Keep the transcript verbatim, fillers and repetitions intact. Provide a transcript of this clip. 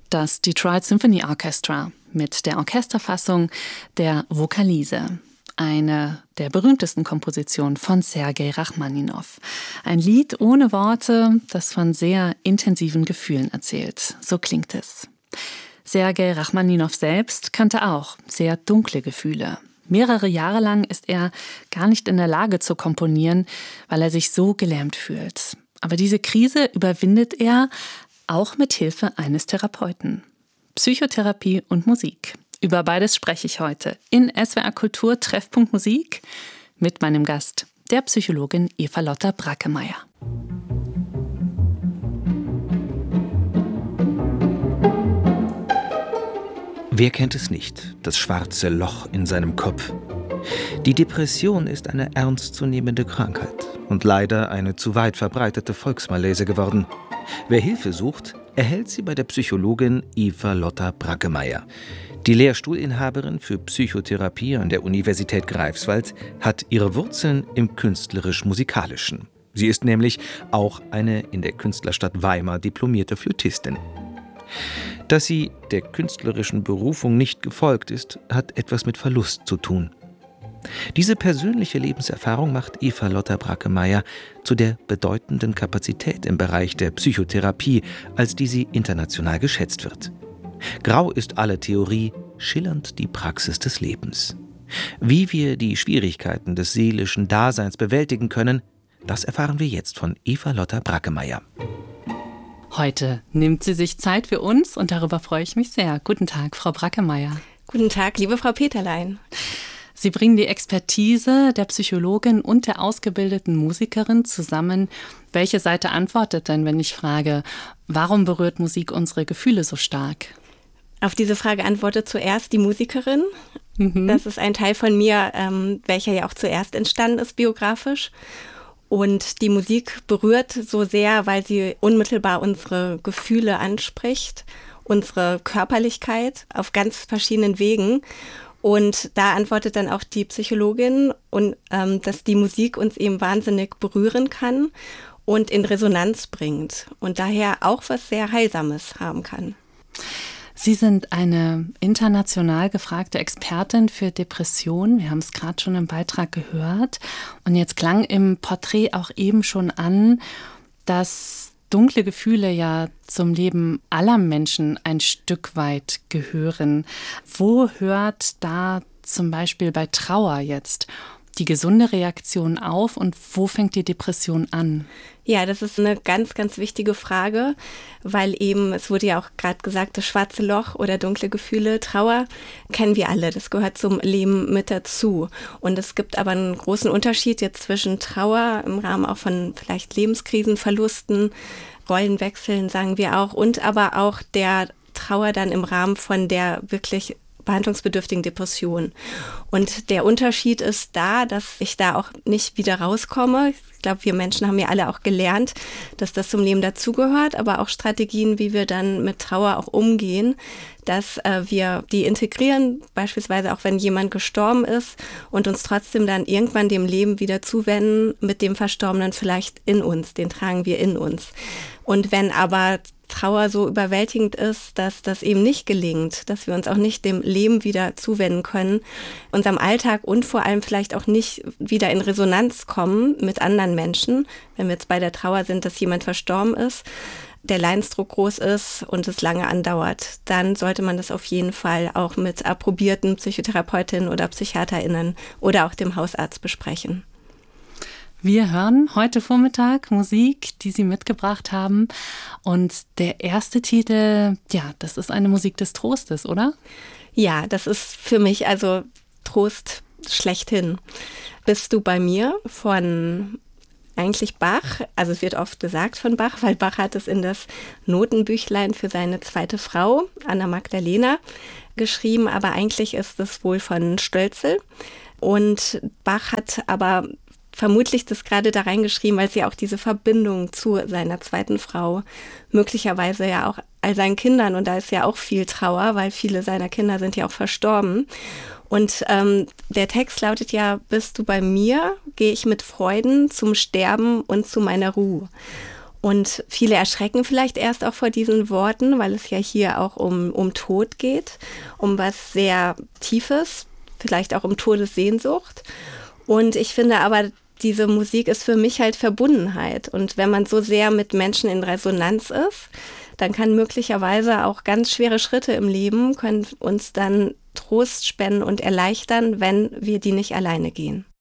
Das Detroit Symphony Orchestra mit der Orchesterfassung der Vokalise. Eine der berühmtesten Kompositionen von Sergei Rachmaninow. Ein Lied ohne Worte, das von sehr intensiven Gefühlen erzählt. So klingt es. Sergei Rachmaninow selbst kannte auch sehr dunkle Gefühle. Mehrere Jahre lang ist er gar nicht in der Lage zu komponieren, weil er sich so gelähmt fühlt. Aber diese Krise überwindet er auch mit Hilfe eines Therapeuten. Psychotherapie und Musik. Über beides spreche ich heute in S W R Kultur Treffpunkt Musik mit meinem Gast, der Psychologin Eva-Lotta Brackemeyer. Wer kennt es nicht, das schwarze Loch in seinem Kopf? Die Depression ist eine ernstzunehmende Krankheit und leider eine zu weit verbreitete Volksmalaise geworden. Wer Hilfe sucht, erhält sie bei der Psychologin Eva-Lotta Brackemeyer. Die Lehrstuhlinhaberin für Psychotherapie an der Universität Greifswald hat ihre Wurzeln im künstlerisch-musikalischen. Sie ist nämlich auch eine in der Künstlerstadt Weimar diplomierte Flötistin. Dass sie der künstlerischen Berufung nicht gefolgt ist, hat etwas mit Verlust zu tun. Diese persönliche Lebenserfahrung macht Eva-Lotta Brackemeyer zu der bedeutenden Kapazität im Bereich der Psychotherapie, als die sie international geschätzt wird. Grau ist alle Theorie, schillernd die Praxis des Lebens. Wie wir die Schwierigkeiten des seelischen Daseins bewältigen können, das erfahren wir jetzt von Eva-Lotta Brackemeyer. Heute nimmt sie sich Zeit für uns und darüber freue ich mich sehr. Guten Tag, Frau Brackemeyer. Guten Tag, liebe Frau Peterlein. Sie bringen die Expertise der Psychologin und der ausgebildeten Musikerin zusammen. Welche Seite antwortet denn, wenn ich frage, warum berührt Musik unsere Gefühle so stark? Auf diese Frage antwortet zuerst die Musikerin. Mhm. Das ist ein Teil von mir, ähm, welcher ja auch zuerst entstanden ist, biografisch. Und die Musik berührt so sehr, weil sie unmittelbar unsere Gefühle anspricht, unsere Körperlichkeit auf ganz verschiedenen Wegen. Und da antwortet dann auch die Psychologin, und, ähm, dass die Musik uns eben wahnsinnig berühren kann und in Resonanz bringt und daher auch was sehr Heilsames haben kann. Sie sind eine international gefragte Expertin für Depressionen. Wir haben es gerade schon im Beitrag gehört. Und jetzt klang im Porträt auch eben schon an, dass dunkle Gefühle ja zum Leben aller Menschen ein Stück weit gehören. Wo hört da zum Beispiel bei Trauer jetzt die gesunde Reaktion auf und wo fängt die Depression an? Ja, das ist eine ganz, ganz wichtige Frage, weil eben, es wurde ja auch gerade gesagt, das schwarze Loch oder dunkle Gefühle, Trauer kennen wir alle, das gehört zum Leben mit dazu. Und es gibt aber einen großen Unterschied jetzt zwischen Trauer im Rahmen auch von vielleicht Lebenskrisen, Verlusten, Rollenwechseln, sagen wir auch, und aber auch der Trauer dann im Rahmen von der wirklich behandlungsbedürftigen Depression. Und der Unterschied ist da, dass ich da auch nicht wieder rauskomme. Ich glaube, wir Menschen haben ja alle auch gelernt, dass das zum Leben dazugehört, aber auch Strategien, wie wir dann mit Trauer auch umgehen, dass äh, wir die integrieren, beispielsweise auch wenn jemand gestorben ist und uns trotzdem dann irgendwann dem Leben wieder zuwenden, mit dem Verstorbenen vielleicht in uns, den tragen wir in uns. Und wenn aber Trauer so überwältigend ist, dass das eben nicht gelingt, dass wir uns auch nicht dem Leben wieder zuwenden können, unserem Alltag und vor allem vielleicht auch nicht wieder in Resonanz kommen mit anderen Menschen, wenn wir jetzt bei der Trauer sind, dass jemand verstorben ist, der Leidensdruck groß ist und es lange andauert, dann sollte man das auf jeden Fall auch mit approbierten Psychotherapeutinnen oder PsychiaterInnen oder auch dem Hausarzt besprechen. Wir hören heute Vormittag Musik, die Sie mitgebracht haben. Und der erste Titel, ja, das ist eine Musik des Trostes, oder? Ja, das ist für mich also Trost schlechthin. Bist du bei mir von eigentlich Bach, also es wird oft gesagt von Bach, weil Bach hat es in das Notenbüchlein für seine zweite Frau, Anna Magdalena, geschrieben, aber eigentlich ist es wohl von Stölzel. Und Bach hat aber vermutlich das gerade da reingeschrieben, weil sie auch diese Verbindung zu seiner zweiten Frau, möglicherweise ja auch all seinen Kindern, und da ist ja auch viel Trauer, weil viele seiner Kinder sind ja auch verstorben. Und ähm, der Text lautet ja: Bist du bei mir, gehe ich mit Freuden zum Sterben und zu meiner Ruhe. Und viele erschrecken vielleicht erst auch vor diesen Worten, weil es ja hier auch um, um Tod geht, um was sehr Tiefes, vielleicht auch um Todessehnsucht. Und ich finde aber, diese Musik ist für mich halt Verbundenheit. Und wenn man so sehr mit Menschen in Resonanz ist, dann kann möglicherweise auch ganz schwere Schritte im Leben können uns dann Trost spenden und erleichtern, wenn wir die nicht alleine gehen.